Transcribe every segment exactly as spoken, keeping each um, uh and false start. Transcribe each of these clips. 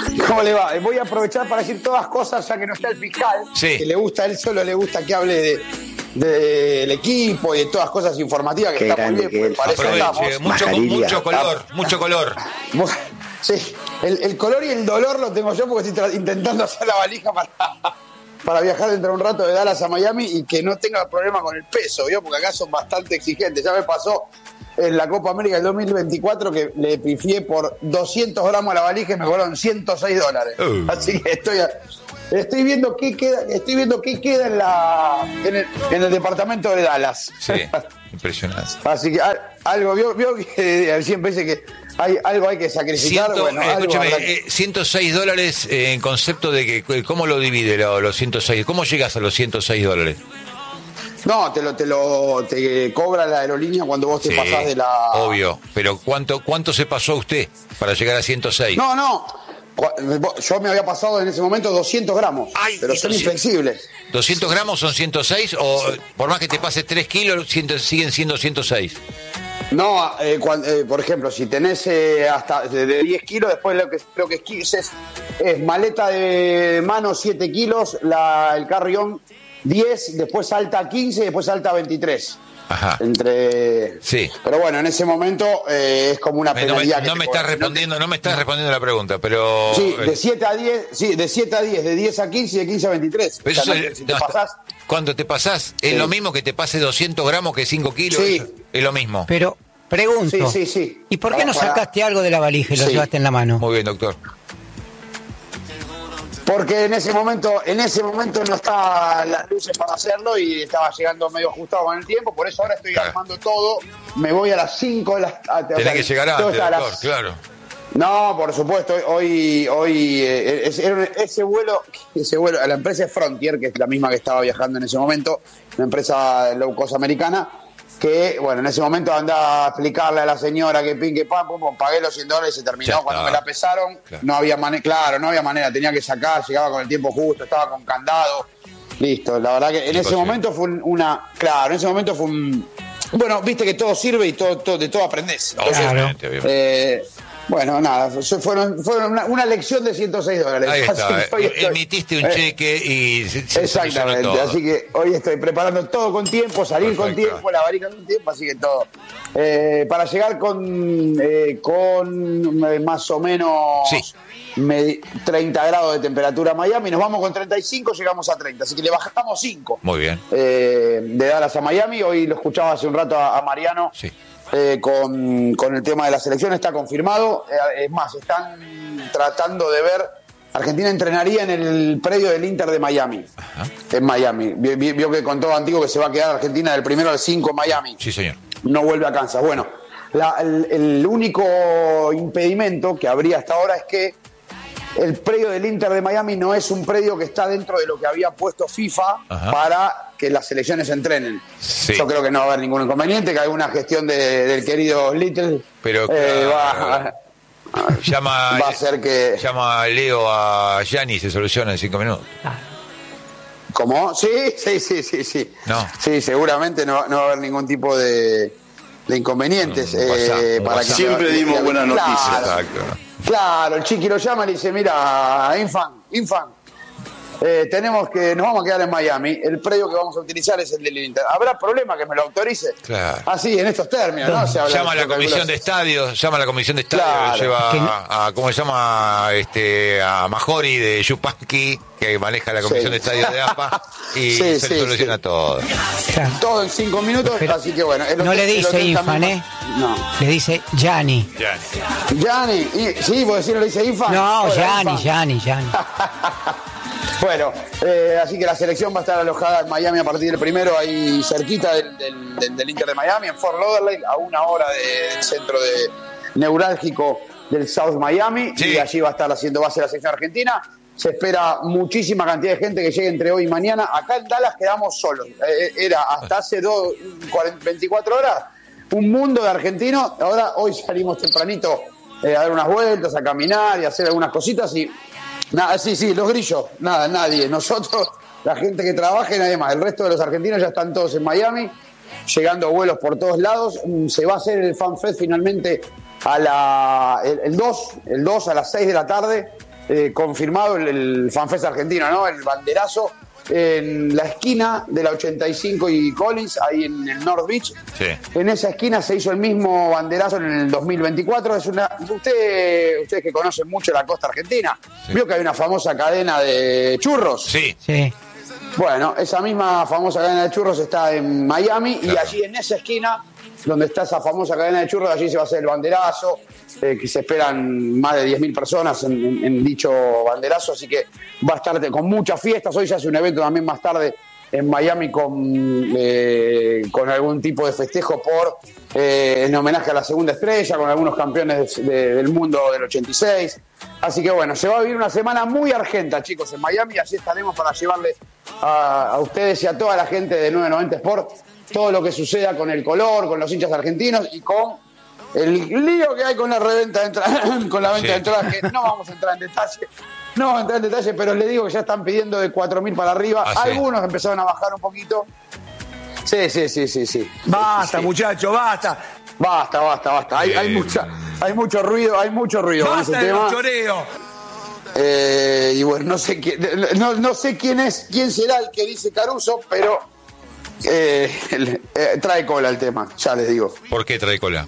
¿Cómo le va? Voy a aprovechar para decir todas cosas, ya que no está el fiscal, sí. que le gusta, a él solo le gusta que hable de, de, del equipo y de todas cosas informativas, que Qué está muy grande bien, que para eso Aproveche, estamos. mucho, Mascarilla. mucho color, mucho color. Sí, el, el color y el dolor lo tengo yo porque estoy tra- intentando hacer la valija para, para viajar dentro de un rato de Dallas a Miami y que no tenga problema con el peso, ¿vio? Porque acá son bastante exigentes. Ya me pasó en la Copa América del dos mil veinticuatro que le pifié por doscientos gramos a la valija y me cobraron ciento seis dólares. Uh. Así que estoy, estoy viendo qué queda, estoy viendo qué queda en la en el, en el departamento de Dallas. Sí, impresionante. Así que a- algo vio, vio que eh, siempre dice que hay algo hay que sacrificar. Ciento, bueno, eh, algo escúchame, habrá que- eh, ciento seis dólares eh, en concepto de que, ¿cómo lo divide lo- los ciento seis? ¿Cómo llegas a los ciento seis dólares? No, te lo, te lo te cobra la aerolínea cuando vos te Sí, pasás de la. obvio, pero ¿cuánto, ¿cuánto se pasó usted para llegar a ciento seis? No, no. Cua- Yo me había pasado en ese momento doscientos gramos, Ay, pero son doscientos. inflexibles. ¿doscientos gramos son ciento seis o por más que te pase tres kilos cien- siguen siendo ciento seis? No, eh, cuan- eh, por ejemplo, si tenés eh, hasta de de diez kilos, después lo que, lo que es, es, es maleta de mano siete kilos, la, el carry-on diez, después salta a quince y después salta a veintitrés. Ajá. Entre... Sí. Pero bueno, en ese momento eh, es como una Eh, No me, penalidad. que no te me cobran. estás respondiendo, no me estás respondiendo la pregunta, pero Sí, eh, de siete a diez, sí, de siete a diez, de diez a quince y de quince a veintitrés. pero O sea, eso no, es- si te no, pasás, cuando te pasás, es Sí. lo mismo que te pase doscientos gramos que cinco kilos, Sí. eso es lo mismo. Pero, pregunto. Sí, sí, sí. ¿Y por qué no Para- sacaste algo de la valija y lo Sí. llevaste en la mano? Muy bien, doctor. porque en ese momento, en ese momento no estaban las luces para hacerlo y estaba llegando medio ajustado con el tiempo, por eso ahora estoy Claro. armando todo, me voy a las cinco de la tarde. Tenés que llegar antes, a doctor, las- claro. No, por supuesto, hoy, hoy eh, ese, era un- ese vuelo, ese vuelo, la empresa es Frontier, que es la misma que estaba viajando en ese momento, una empresa low cost americana, que, bueno, en ese momento andaba a explicarle a la señora que pin, que pam, pum, pum, pagué los cien dólares y se terminó. Ya Cuando está. me la pesaron, Claro. no había manera, claro, no había manera, tenía que sacar, llegaba con el tiempo justo, estaba con candado, listo. La verdad que en ese Imposible. momento fue un- una, claro, en ese momento fue un, bueno, viste que todo sirve y todo, todo de todo aprendés. Entonces, Obviamente, obviamente. eh, bueno, nada, fue- fueron, fueron una, una lección de ciento seis dólares. Ahí Así está, que hoy eh, estoy- emitiste un eh, cheque y se, se solucionó Exactamente, todo. así que hoy estoy preparando todo con tiempo, salir con Perfecto. tiempo, la varija con tiempo, así que todo. Eh, para llegar con, eh, con eh, más o menos Sí. medi- treinta grados de temperatura a Miami, nos vamos con treinta y cinco, llegamos a treinta, así que le bajamos cinco. Muy bien. Eh, de Dallas a Miami, hoy lo escuchaba hace un rato a, a Mariano. Sí. Eh, con, con el tema de la selección está confirmado. Eh, es más, están tratando de ver. Argentina entrenaría en el predio del Inter de Miami. Ajá. En Miami. Vio, vio- vio que contó Antiguo que se va a quedar Argentina del primero al cinco en Miami. Sí, señor. No vuelve a Kansas. Bueno, la- el, el único impedimento que habría hasta ahora es que el predio del Inter de Miami no es un predio que está dentro de lo que había puesto FIFA Ajá. para que las selecciones entrenen. Sí. Yo creo que no va a haber ningún inconveniente, que alguna gestión de- del querido Little Pero, eh, claro, va, Llama, va a ser que... llama a Leo a Gianni y se soluciona en cinco minutos. ¿Cómo? Sí, sí, sí, sí, sí. No. Sí, seguramente no, no va a haber ningún tipo de, de inconvenientes. Un WhatsApp, eh, un para WhatsApp. que Siempre dimos buenas noticias. Claro, Exacto. claro, el chiqui lo llama y le dice, mira, Infan, Infan, eh, tenemos que, nos vamos a quedar en Miami, el predio que vamos a utilizar es el del Inter. ¿Habrá problema que me lo autorice? Claro. Así, en estos términos, ¿no? Se habla Llama a la de- comisión de estadios, llama a la comisión de estadios, Claro. lleva Que no- a, a- ¿cómo se llama? Este, a Majori de Yupanqui, que maneja la comisión Sí. de estadios de A P A, y Sí, se sí, soluciona sí. todo. Claro. Todo en cinco minutos, Pero así que bueno. el no hotel- le el dice hotel Infan, también ¿eh? va- No. Le dice Gianni. Ya. Gianni, y- sí, vos decirlo le dice Infan. No, Hola, Gianni, Infan. Gianni, Gianni. Bueno, eh, así que la selección va a estar alojada en Miami a partir del primero, ahí cerquita del, del, del- del Inter de Miami, en Fort Lauderdale, a una hora de- del centro de, neurálgico del South Miami, Sí. y allí va a estar haciendo base la selección argentina. Se espera muchísima cantidad de gente que llegue entre hoy y mañana. Acá en Dallas quedamos solos. Eh, era hasta hace dos, cuarenta, veinticuatro horas un mundo de argentinos. Ahora, hoy salimos tempranito eh, a dar unas vueltas, a caminar y a hacer algunas cositas y nada, sí, sí, los grillos, nada, nadie. Nosotros, la gente que trabaja y nadie más. El resto de los argentinos ya están todos en Miami, llegando vuelos por todos lados. Mm, Se va a hacer el Fan Fest finalmente a la, el, el dos, el dos a las seis de la tarde eh, confirmado el, el FanFest argentino, ¿no? El banderazo en la esquina de la ochenta y cinco y Collins, ahí en el North Beach. Sí. En esa esquina se hizo el mismo banderazo en el dos mil veinticuatro. Es una, usted, ustedes que conocen mucho la costa argentina, Sí. vio que hay una famosa cadena de churros. Sí. Sí. Bueno, esa misma famosa cadena de churros está en Miami, y Claro. allí en esa esquina, donde está esa famosa cadena de churros, allí se va a hacer el banderazo, eh, que se esperan más de diez mil personas en, en- en dicho banderazo, así que va a estar de- con muchas fiestas. Hoy se hace un evento también más tarde en Miami con, eh, con algún tipo de festejo por eh, en homenaje a la segunda estrella, con algunos campeones de- de- del mundo del ochenta y seis. Así que bueno, se va a vivir una semana muy argenta, chicos, en Miami, y así estaremos para llevarle a, a ustedes y a toda la gente de nueve noventa Sport todo lo que suceda con el color, con los hinchas argentinos y con el lío que hay con la reventa de entradas, con la venta Sí. de entradas, que no vamos a entrar en detalle, no vamos a entrar en detalle, pero les digo que ya están pidiendo de cuatro mil para arriba. Ah, sí. Algunos empezaron a bajar un poquito. Sí, sí, sí, sí, sí. Basta, Sí. muchacho, basta. Basta, basta, basta. Hay, hay Eh, mucha, hay mucho ruido, hay mucho ruido con ese Basta de tema. los choreos. Eh, y bueno, no sé quién, no, no sé quién es, quién será el que dice Caruso, pero eh, el- eh, trae cola el tema, ya les digo. ¿Por qué trae cola?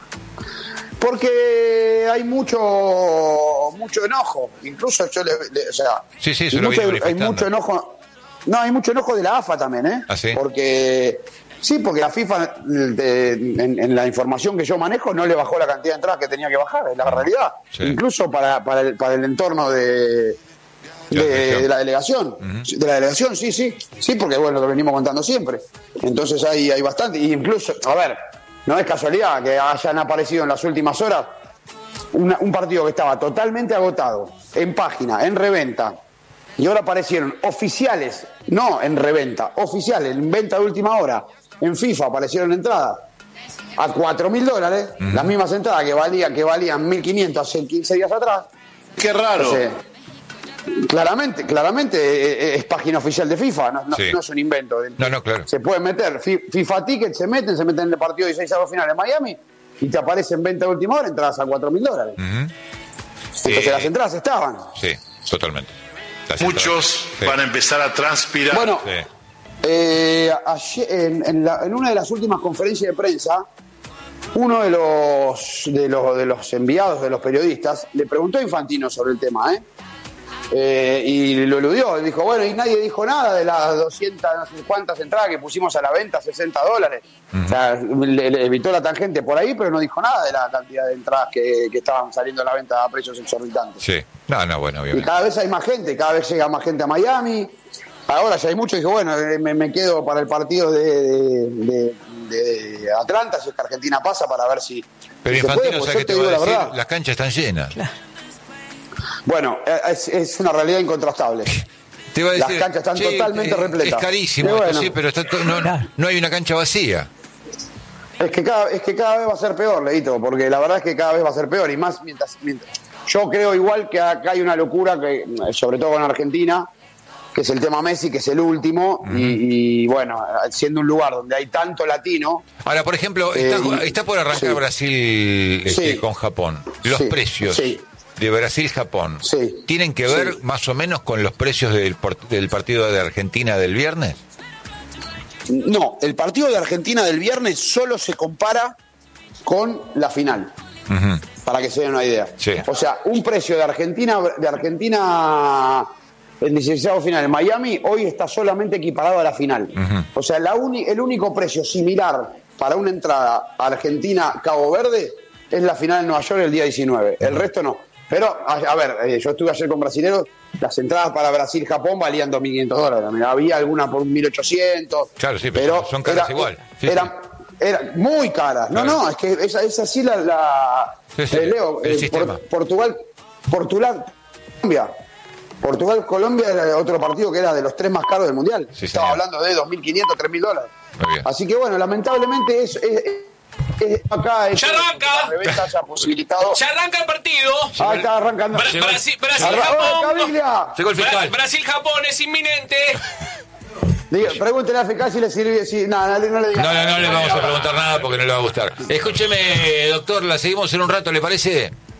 Porque hay mucho mucho enojo, incluso yo le, le- o sea, Sí, sí, y eso lo mucho- vi hay manifestando. mucho enojo, no, hay mucho enojo de la A F A también, ¿eh? ¿Ah, sí? Porque sí, porque la FIFA de- en, en la información que yo manejo no le bajó la cantidad de entradas que tenía que bajar, es la realidad. Sí. Incluso para, para, el, para el entorno de, La de, delegación. de la delegación. Ujú. De la delegación, sí, sí. Sí, porque bueno, lo venimos contando siempre. Entonces hay, hay bastante. Y incluso, a ver, no es casualidad que hayan aparecido en las últimas horas una- un partido que estaba totalmente agotado, en página, en reventa. Y ahora aparecieron oficiales, no en reventa, oficiales, en venta de última hora. En FIFA aparecieron entradas a cuatro mil dólares, las mismas entradas que valían, que valían mil quinientos hace quince días atrás. Qué raro. Entonces, claramente, claramente eh, eh, es página oficial de FIFA, no, no- Sí. no es un invento. No, no, claro. Se pueden meter, Fi- FIFA Ticket, se meten, se meten en el partido de dieciséis a dos final en Miami y te aparece en venta de última hora entradas a cuatro mil dólares. Ujú. Entonces Eh, las entradas estaban. Sí, totalmente. Las Muchos entradas. Sí. van a empezar a transpirar. Bueno, Sí. eh, ayer, en, en la- en una de las últimas conferencias de prensa, uno de los, de los de los enviados de los periodistas le preguntó a Infantino sobre el tema, ¿eh? Eh, y lo eludió, dijo, bueno, y nadie dijo nada de las doscientas, no sé cuántas entradas que pusimos a la venta, sesenta dólares. O sea, le, le evitó la tangente por ahí, pero no dijo nada de la cantidad de entradas que, que estaban saliendo a la venta a precios exorbitantes. Sí. No, no, bueno, Y obviamente. cada vez hay más gente, cada vez llega más gente a Miami. Ahora ya hay mucho, y dijo, bueno, eh, me, me quedo para el partido de, de- de- de Atlanta, si es que Argentina pasa, para ver si, Pero si se Infantino, puede, pues ¿sabes yo qué te te va digo a la decir? verdad. Las canchas están llenas. Bueno, eh, es, es una realidad incontrastable. Te va a Las decir, canchas están "Che, totalmente eh, repletas". Es carísimo, Y esto bueno. sí, pero está to- no, Claro. no hay una cancha vacía. Es que, cada, es que cada vez va a ser peor, Leito, porque la verdad es que cada vez va a ser peor, y más mientras, mientras yo creo igual que acá hay una locura, que sobre todo con Argentina, que es el tema Messi, que es el último, y, y bueno, siendo un lugar donde hay tanto latino, Ahora, por ejemplo, está, Eh, está por arrancar sí. Brasil este, Sí. con Japón. Los Sí, precios sí. de Brasil-Japón Sí. tienen que ver Sí. más o menos con los precios del, por- del partido de Argentina del viernes. no, el partido de Argentina del viernes solo se compara con la final. Ujú. Para que se den una idea. Sí. O sea, un precio de Argentina de Argentina el dieciséis final en Miami hoy está solamente equiparado a la final. Ujú. O sea, la uni- el único precio similar para una entrada a Argentina-Cabo Verde es la final en Nueva York el día diecinueve. El resto no. Pero, a, a ver, eh, yo estuve ayer con brasileros, las entradas para Brasil-Japón valían dos mil quinientos dólares. Mira, había alguna por mil ochocientos. Claro, sí, pero son caras igual. Sí, eran, eran muy caras. No, Claro. no, es que esa es así la... la Sí, sí, eh, Leo, el eh, sistema. Por- Portugal, Portugal, Colombia. Portugal, Colombia era otro partido que era de los tres más caros del Mundial. Sí, Estaba señor. hablando de dos mil quinientos, tres mil dólares. Muy bien. Así que bueno, lamentablemente es, es- es- acá es ¡Ya arranca! la reventa haya posibilitado. Ya arranca el partido. Ah, está arrancando. Bra- Llegó- Brasil, Brasil, Arra- ¡Oh, Japón. Caviglia! Llegó el Bra- fiscal. Brasil, Japón es inminente. Diga, pregúntele al fiscal si le sirve. Si, nada, no, no le diga. No, no, no le vamos a preguntar nada porque no le va a gustar. Escúcheme, doctor, la seguimos en un rato, ¿le parece?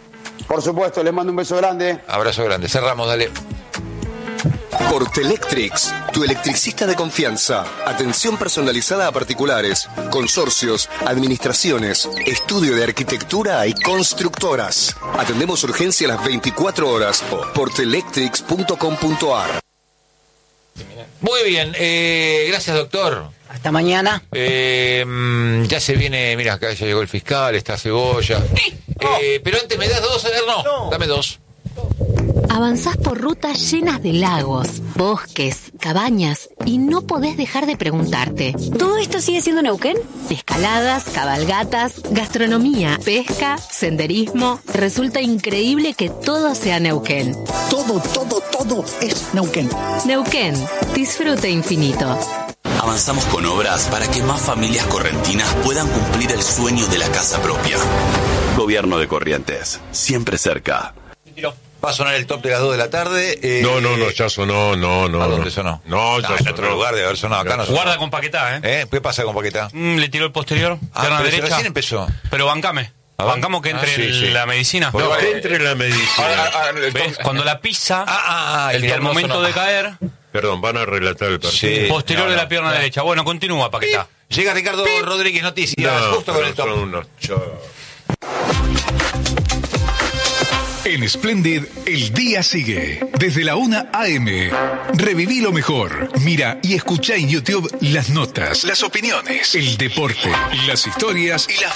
Por supuesto, les mando un beso grande. Abrazo grande. Cerramos, dale. Portelectrics, tu electricista de confianza. Atención personalizada a particulares, consorcios, administraciones, estudio de arquitectura y constructoras. Atendemos urgencia a las veinticuatro horas. portelectrics punto com punto ar. Muy bien, eh, gracias, doctor. Hasta mañana. Eh, ya se viene, mira, acá ya llegó el fiscal, está Cebolla. Eh, pero antes, ¿me das dos? A ver, no, no. Dame dos. Avanzás por rutas llenas de lagos, bosques, cabañas y no podés dejar de preguntarte. ¿Todo esto sigue siendo Neuquén? Escaladas, cabalgatas, gastronomía, pesca, senderismo. Resulta increíble que todo sea Neuquén. Todo, todo, todo es Neuquén. Neuquén, disfrute infinito. Avanzamos con obras para que más familias correntinas puedan cumplir el sueño de la casa propia. Gobierno de Corrientes, siempre cerca. Va a sonar el top de las dos de la tarde. Eh, no, no, no, ya sonó, no, no. ¿A dónde no. sonó? No, ya ah, en sonó. otro lugar debe haber sonado. Acá no sonó. Guarda con Paquetá, ¿eh? ¿Eh? ¿Qué pasa con Paquetá? Mm, le tiró el posterior, Ah, pierna pero si derecha. recién empezó. Pero bancame. Ah, Bancamos que entre ah, sí, sí. la medicina. No, Bueno, que eh, entre la medicina. Ah, ah, el ¿Ves? top- Cuando la pisa, Ah, ah, ah, el el al top no momento sonó. de caer, Perdón, van a relatar el partido. Sí. posterior no, de no, la pierna no. derecha. Bueno, continúa, Paquetá. Llega Ricardo Rodríguez, noticias, No, justo con pero el top. son unos chavos. En Splendid, el día sigue. Desde la una a eme. Reviví lo mejor. Mira y escucha en YouTube las notas, las opiniones, el deporte, las historias y las